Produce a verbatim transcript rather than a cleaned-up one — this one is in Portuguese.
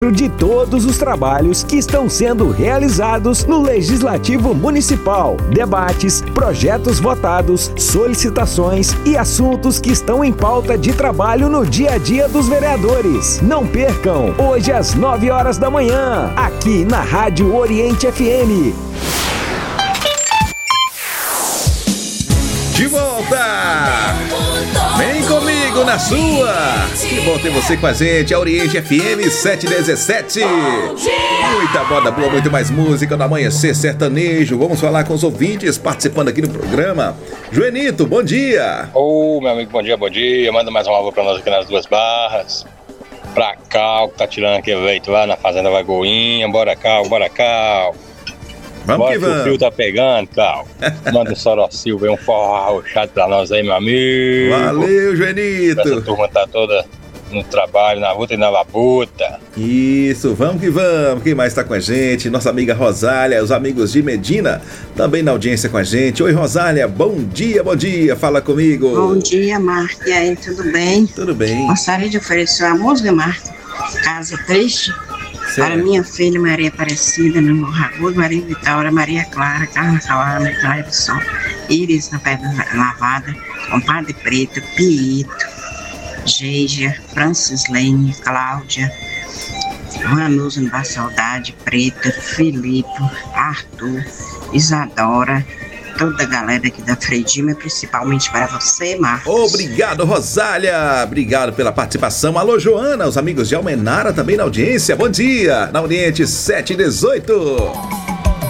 de todos os trabalhos que estão sendo realizados no Legislativo Municipal, debates, projetos votados, solicitações e assuntos que estão em pauta de trabalho no dia a dia dos vereadores. Não percam, hoje às nove horas da manhã, aqui na Rádio Oriente F M. De volta! Vem comigo na sua! Que bom ter você com a gente, a Oriente F M sete dezessete. Muita moda boa, muito mais música no Amanhecer Sertanejo. Vamos falar com os ouvintes participando aqui no programa. Joenito, bom dia! Ô, oh, meu amigo, bom dia, bom dia. Manda mais um alô pra nós aqui nas Duas Barras. Pra Cal, que tá tirando aquele leite lá na Fazenda Lagoinha. Bora, Cal, bora, Cal. Vamos Bora que que vamos. O frio tá pegando, Cal. Manda um Sorocil, vem um forró arrochado pra nós aí, meu amigo. Valeu, Joenito. Essa turma tá toda no trabalho, na luta e na labuta. Isso, vamos que vamos. Quem mais tá com a gente? Nossa amiga Rosália, os amigos de Medina, também na audiência com a gente. Oi, Rosália, bom dia, bom dia. Fala comigo. Bom dia, Marta. E aí, tudo bem? Tudo bem. Gostaria de oferecer a música, Marta. Casa Triste. Certo. Para minha filha Maria Aparecida, no Morragudo, Maria Vitória, Maria Clara, Carla Calana, Cleibson, Iris na Pedra Lavada, Compadre Preto, Piito, Geija, Francis Lene, Cláudia, Vanusa da Saudade, Preta, Filipe, Arthur, Isadora, toda a galera aqui da Fredima, principalmente para você, Marcos. Obrigado, Rosália. Obrigado pela participação. Alô, Joana, os amigos de Almenara também na audiência. Bom dia, na Oriente sete dezoito.